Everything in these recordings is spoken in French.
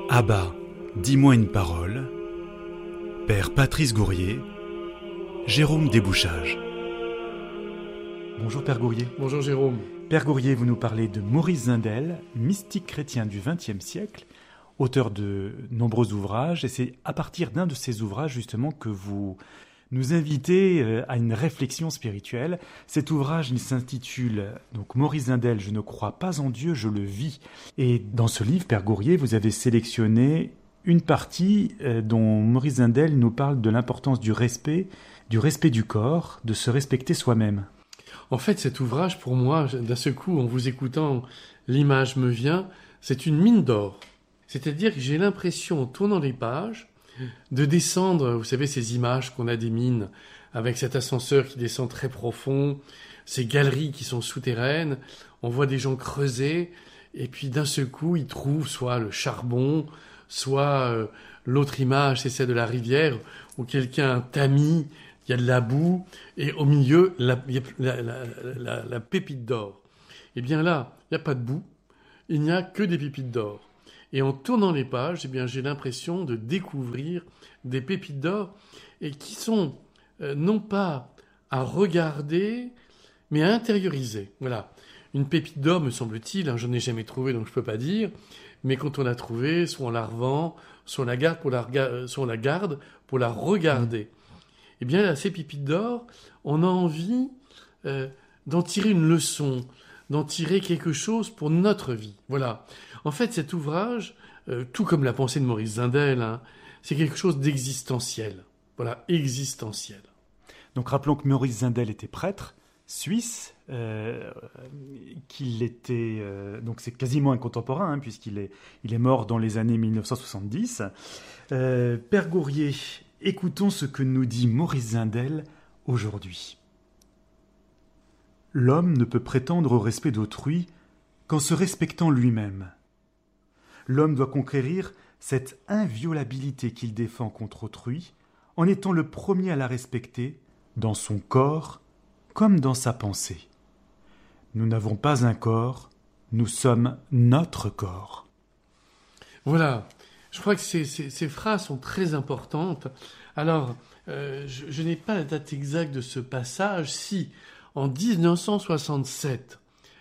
Abba, dis-moi une parole. Père Patrice Gourrier, Jérôme Desbouchages. Bonjour Père Gourrier. Bonjour Jérôme. Père Gourrier, vous nous parlez de Maurice Zindel, mystique chrétien du XXe siècle, auteur de nombreux ouvrages, et c'est à partir d'un de ces ouvrages justement que vous nous invitez à une réflexion spirituelle. Cet ouvrage, il s'intitule donc Maurice Zindel, je ne crois pas en Dieu, je le vis. Et dans ce livre, Père Gourrier, vous avez sélectionné une partie dont Maurice Zindel nous parle de l'importance du respect du corps, de se respecter soi-même. En fait, cet ouvrage, pour moi, d'un seul coup, en vous écoutant, l'image me vient, c'est une mine d'or. C'est-à-dire que j'ai l'impression, en tournant les pages, de descendre, vous savez, ces images qu'on a des mines, avec cet ascenseur qui descend très profond, ces galeries qui sont souterraines, on voit des gens creuser, et puis d'un seul coup, ils trouvent soit le charbon, soit l'autre image, c'est celle de la rivière, où quelqu'un a tamis, il y a de la boue, et au milieu, la pépite d'or. Eh bien là, il n'y a pas de boue, il n'y a que des pépites d'or. Et en tournant les pages, eh bien, j'ai l'impression de découvrir des pépites d'or et qui sont non pas à regarder, mais à intérioriser. Voilà. Une pépite d'or, me semble-t-il, je n'ai jamais trouvé, donc je ne peux pas dire, mais quand on l'a trouvée, soit on la revend, soit on la garde pour la regarder. Eh bien, là, ces pépites d'or, on a envie d'en tirer une leçon, d'en tirer quelque chose pour notre vie. Voilà. En fait, cet ouvrage, tout comme la pensée de Maurice Zindel, c'est quelque chose d'existentiel. Voilà, existentiel. Donc rappelons que Maurice Zindel était prêtre suisse, qu'il était... donc c'est quasiment un contemporain, puisqu'il est mort dans les années 1970. Père Gourrier, écoutons ce que nous dit Maurice Zindel aujourd'hui. L'homme ne peut prétendre au respect d'autrui qu'en se respectant lui-même. L'homme doit conquérir cette inviolabilité qu'il défend contre autrui en étant le premier à la respecter dans son corps comme dans sa pensée. Nous n'avons pas un corps, nous sommes notre corps. Voilà, je crois que ces phrases sont très importantes. Alors, je n'ai pas la date exacte de ce passage. Si, en 1967,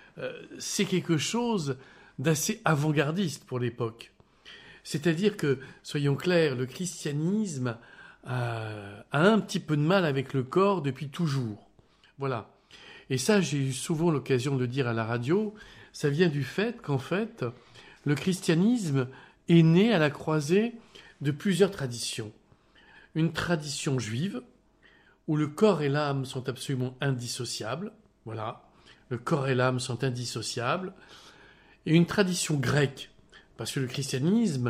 c'est quelque chose d'assez avant-gardiste pour l'époque. C'est-à-dire que, soyons clairs, le christianisme a un petit peu de mal avec le corps depuis toujours. Voilà. Et ça, j'ai eu souvent l'occasion de le dire à la radio, ça vient du fait qu'en fait, le christianisme est né à la croisée de plusieurs traditions. Une tradition juive, où le corps et l'âme sont absolument indissociables. Voilà. Le corps et l'âme sont indissociables. Et une tradition grecque, parce que le christianisme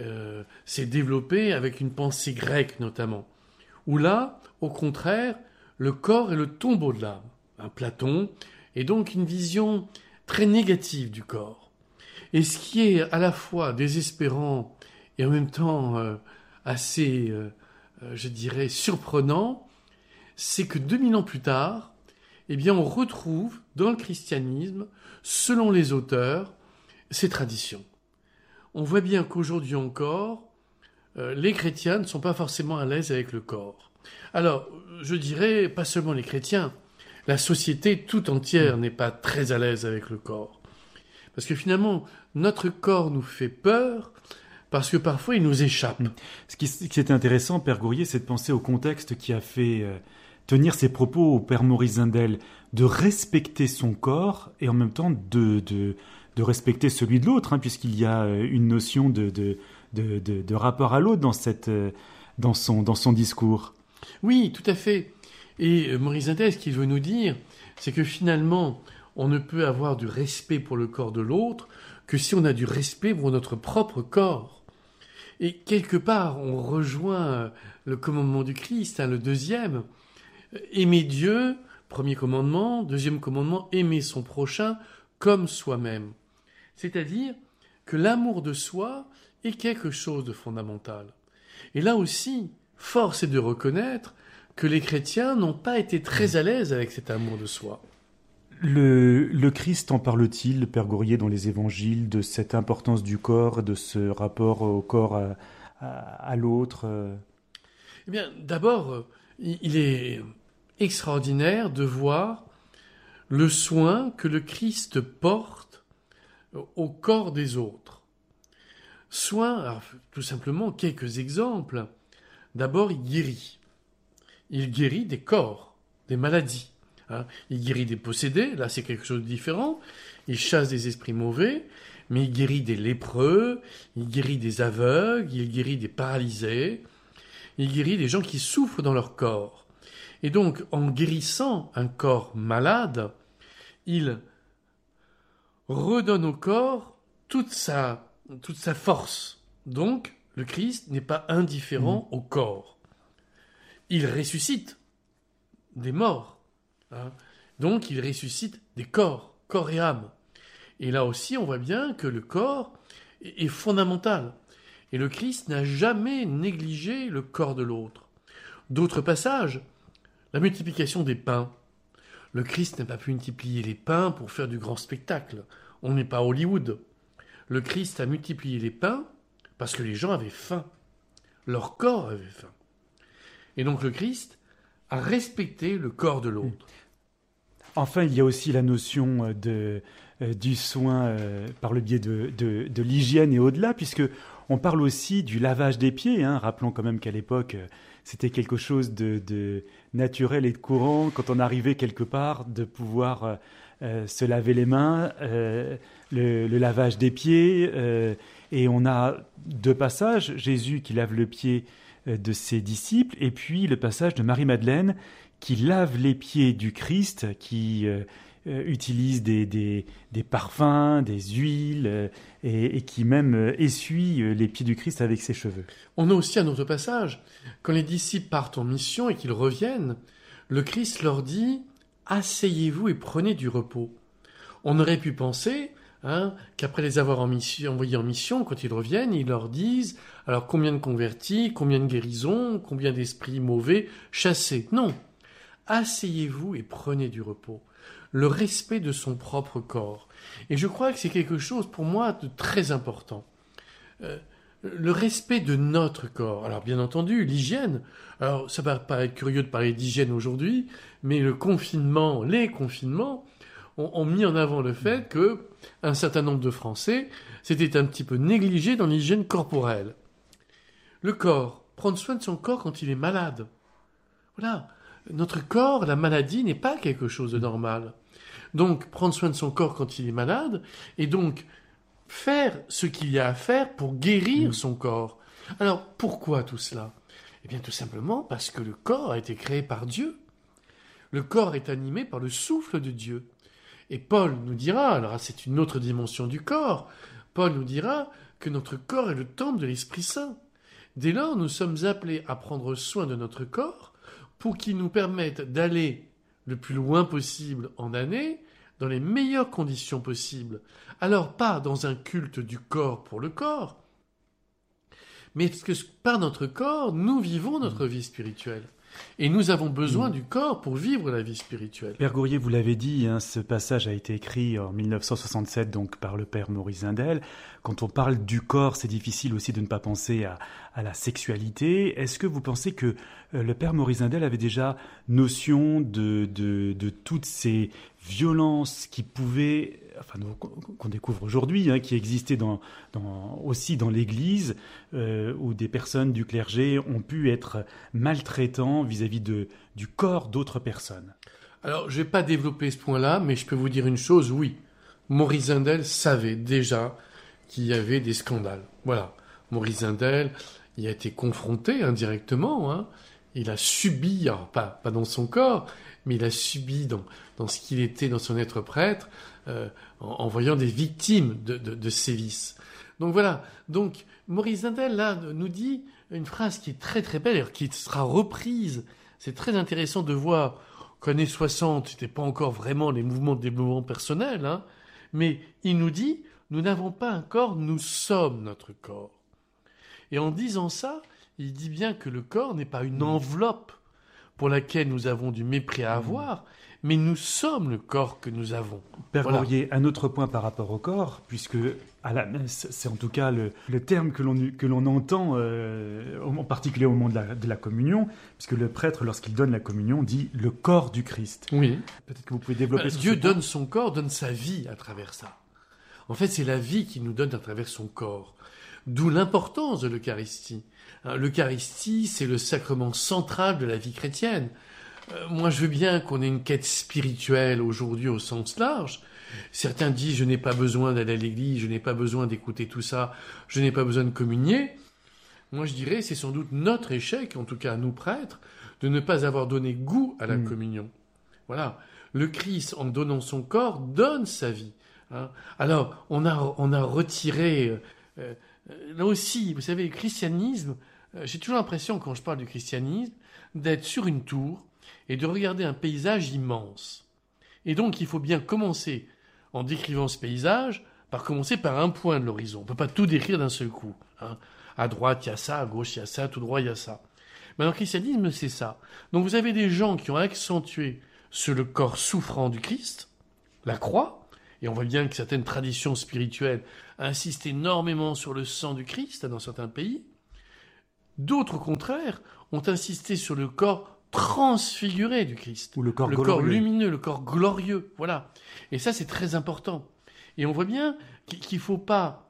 s'est développé avec une pensée grecque notamment, où là, au contraire, le corps est le tombeau de l'âme. Platon, et donc une vision très négative du corps. Et ce qui est à la fois désespérant et en même temps assez, je dirais, surprenant, c'est que 2000 ans plus tard, eh bien, on retrouve dans le christianisme, selon les auteurs, ces traditions. On voit bien qu'aujourd'hui encore, les chrétiens ne sont pas forcément à l'aise avec le corps. Alors, je dirais, pas seulement les chrétiens, la société tout entière n'est pas très à l'aise avec le corps. Parce que finalement, notre corps nous fait peur, parce que parfois il nous échappe. Ce qui est intéressant, Père Gourrier, c'est de penser au contexte qui a fait tenir ses propos au Père Maurice Zindel, de respecter son corps et en même temps de respecter celui de l'autre, puisqu'il y a une notion de rapport à l'autre dans son discours. Oui, tout à fait. Et Maurice Zindel, ce qu'il veut nous dire, c'est que finalement, on ne peut avoir du respect pour le corps de l'autre que si on a du respect pour notre propre corps. Et quelque part, on rejoint le commandement du Christ, le deuxième. Aimer Dieu, premier commandement. Deuxième commandement, aimer son prochain comme soi-même. C'est-à-dire que l'amour de soi est quelque chose de fondamental. Et là aussi, force est de reconnaître que les chrétiens n'ont pas été très à l'aise avec cet amour de soi. Le Christ en parle-t-il, le Père Gourier, dans les évangiles, de cette importance du corps, de ce rapport au corps à l'autre Eh bien, d'abord, il est extraordinaire de voir le soin que le Christ porte au corps des autres. Soin, alors, tout simplement, quelques exemples. D'abord, il guérit. Il guérit des corps, des maladies. Il guérit des possédés, là c'est quelque chose de différent. Il chasse des esprits mauvais, mais il guérit des lépreux, il guérit des aveugles, il guérit des paralysés, il guérit des gens qui souffrent dans leur corps. Et donc, en guérissant un corps malade, il redonne au corps toute sa force. Donc, le Christ n'est pas indifférent au corps. Il ressuscite des morts. Donc, il ressuscite des corps et âme. Et là aussi, on voit bien que le corps est fondamental. Et le Christ n'a jamais négligé le corps de l'autre. D'autres passages, la multiplication des pains. Le Christ n'a pas pu multiplier les pains pour faire du grand spectacle. On n'est pas à Hollywood. Le Christ a multiplié les pains parce que les gens avaient faim. Leur corps avait faim. Et donc le Christ a respecté le corps de l'autre. Enfin, il y a aussi la notion du soin par le biais de l'hygiène et au-delà, puisque on parle aussi du lavage des pieds. Rappelons quand même qu'à l'époque, c'était quelque chose de naturel et de courant, quand on arrivait quelque part, de pouvoir se laver les mains, le lavage des pieds. Et on a deux passages, Jésus qui lave le pied de ses disciples, et puis le passage de Marie-Madeleine qui lave les pieds du Christ, qui utilise des parfums, des huiles, et qui même essuie les pieds du Christ avec ses cheveux. On a aussi un autre passage. Quand les disciples partent en mission et qu'ils reviennent, le Christ leur dit « Asseyez-vous et prenez du repos ». On aurait pu penser qu'après les avoir envoyés en mission, quand ils reviennent, ils leur disent « Alors combien de convertis, combien de guérisons, combien d'esprits mauvais chassés ?» Non. Asseyez-vous et prenez du repos. Le respect de son propre corps. Et je crois que c'est quelque chose pour moi de très important. Le respect de notre corps. Alors bien entendu, l'hygiène. Alors ça va paraître curieux de parler d'hygiène aujourd'hui, mais les confinements ont mis en avant le fait que un certain nombre de Français s'étaient un petit peu négligés dans l'hygiène corporelle. Le corps, prendre soin de son corps quand il est malade. Voilà. Notre corps, la maladie n'est pas quelque chose de normal. Donc, prendre soin de son corps quand il est malade, et donc faire ce qu'il y a à faire pour guérir son corps. Alors, pourquoi tout cela ? Eh bien, tout simplement parce que le corps a été créé par Dieu. Le corps est animé par le souffle de Dieu. Et Paul nous dira, alors c'est une autre dimension du corps, Paul nous dira que notre corps est le temple de l'Esprit Saint. Dès lors, nous sommes appelés à prendre soin de notre corps pour qu'il nous permette d'aller le plus loin possible en année, dans les meilleures conditions possibles. Alors, pas dans un culte du corps pour le corps, mais parce que par notre corps, nous vivons notre vie spirituelle. Et nous avons besoin du corps pour vivre la vie spirituelle. Père Gourier, vous l'avez dit, ce passage a été écrit en 1967 donc par le père Maurice Zindel. Quand on parle du corps, c'est difficile aussi de ne pas penser à la sexualité. Est-ce que vous pensez que le père Maurice Zindel avait déjà notion de toutes ces violences qui pouvaient, qu'on découvre aujourd'hui, qui existaient aussi dans l'Église, où des personnes du clergé ont pu être maltraitants vis-à-vis du corps d'autres personnes? Alors, je ne vais pas développer ce point-là, mais je peux vous dire une chose, oui. Maurice Zindel savait déjà qu'il y avait des scandales. Voilà. Maurice Zindel, il a été confronté indirectement, Il a subi, alors pas dans son corps, mais il a subi dans ce qu'il était, dans son être prêtre, en voyant des victimes de sévices. Donc voilà. Donc, Maurice Zindel, là, nous dit une phrase qui est très très belle, qui sera reprise. C'est très intéressant de voir qu'en années 60, c'était pas encore vraiment les mouvements de développement personnel, mais il nous dit, nous n'avons pas un corps, nous sommes notre corps. Et en disant ça, il dit bien que le corps n'est pas une enveloppe pour laquelle nous avons du mépris à avoir, mais nous sommes le corps que nous avons. Père Voilà. Gourrier, un autre point par rapport au corps, puisque à la messe, c'est en tout cas le terme que l'on entend, en particulier au moment de la communion, puisque le prêtre, lorsqu'il donne la communion, dit le corps du Christ. Oui. Peut-être que vous pouvez développer sur Dieu ce point. donne son corps, donne sa vie à travers ça. En fait, c'est la vie qui nous donne à travers son corps. D'où l'importance de l'Eucharistie. L'Eucharistie, c'est le sacrement central de la vie chrétienne. Moi, je veux bien qu'on ait une quête spirituelle aujourd'hui au sens large. Certains disent, je n'ai pas besoin d'aller à l'église, je n'ai pas besoin d'écouter tout ça, je n'ai pas besoin de communier. Moi, je dirais, c'est sans doute notre échec, en tout cas à nous prêtres, de ne pas avoir donné goût à la communion. Voilà. Le Christ, en donnant son corps, donne sa vie. Alors, on a retiré... là aussi, vous savez, le christianisme, j'ai toujours l'impression, quand je parle du christianisme, d'être sur une tour et de regarder un paysage immense. Et donc, il faut bien commencer, en décrivant ce paysage, par commencer par un point de l'horizon. On ne peut pas tout décrire d'un seul coup. À droite, il y a ça, à gauche, il y a ça, tout droit, il y a ça. Mais dans le christianisme, c'est ça. Donc, vous avez des gens qui ont accentué sur le corps souffrant du Christ, la croix, et on voit bien que certaines traditions spirituelles insistent énormément sur le sang du Christ dans certains pays. D'autres, au contraire, ont insisté sur le corps transfiguré du Christ. Ou le corps corps glorieux. lumineux, le corps glorieux. Voilà. Et ça, c'est très important. Et on voit bien qu'il ne faut pas...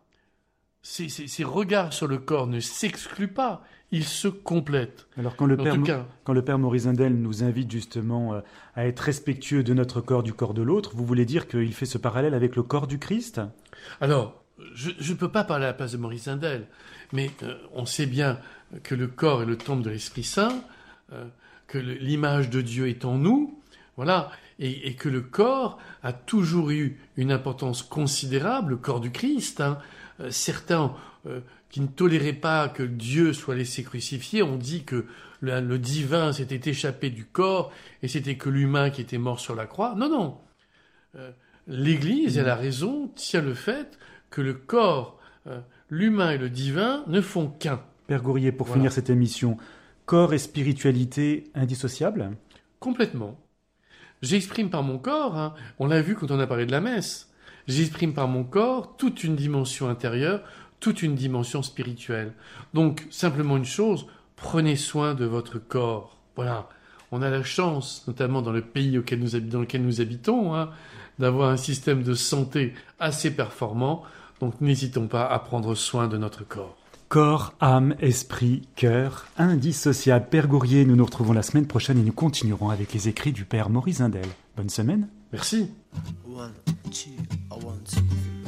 Ces regards sur le corps ne s'excluent pas, ils se complètent. Alors quand le En tout cas, Père Maurice Zindel nous invite justement à être respectueux de notre corps, du corps de l'autre, vous voulez dire qu'il fait ce parallèle avec le corps du Christ ? alors, je ne peux pas parler à la place de Maurice Zindel, mais on sait bien que le corps est le temple de l'Esprit Saint, que l'image de Dieu est en nous, voilà, et que le corps a toujours eu une importance considérable, le corps du Christ. Certains qui ne toléraient pas que Dieu soit laissé crucifié ont dit que le divin s'était échappé du corps et c'était que l'humain qui était mort sur la croix. Non. L'Église, elle a raison, tient le fait que le corps, l'humain et le divin ne font qu'un. Père Gourrier, pour Voilà. finir cette émission, corps et spiritualité indissociables ? Complètement. J'exprime par mon corps, on l'a vu quand on a parlé de la messe, j'exprime par mon corps toute une dimension intérieure, toute une dimension spirituelle. Donc, simplement une chose, prenez soin de votre corps. Voilà. On a la chance, notamment dans le pays dans lequel nous habitons, d'avoir un système de santé assez performant. Donc, n'hésitons pas à prendre soin de notre corps. Corps, âme, esprit, cœur, indissociable. Père Gourrier, nous nous retrouvons la semaine prochaine et nous continuerons avec les écrits du Père Maurice Zindel. Bonne semaine. Merci. 1, 2, 1, 2, 3.